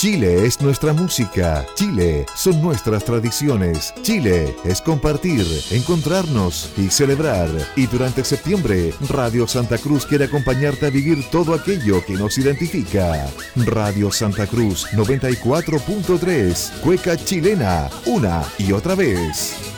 Chile es nuestra música, Chile son nuestras tradiciones, Chile es compartir, encontrarnos y celebrar. Y durante septiembre, Radio Santa Cruz quiere acompañarte a vivir todo aquello que nos identifica. Radio Santa Cruz 94.3, cueca chilena, una y otra vez.